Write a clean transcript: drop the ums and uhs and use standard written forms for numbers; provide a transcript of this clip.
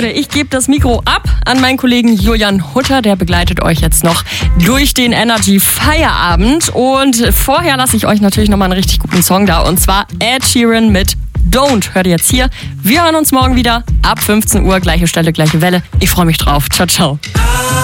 Leute, ich gebe das Mikro ab an meinen Kollegen Julian Hutter. Der begleitet euch jetzt noch durch den Energy Feierabend. Und vorher lasse ich euch natürlich nochmal einen richtig guten Song da. Und zwar Ed Sheeran mit Don't. Hört ihr jetzt hier. Wir hören uns morgen wieder ab 15 Uhr. Gleiche Stelle, gleiche Welle. Ich freue mich drauf. Ciao, ciao.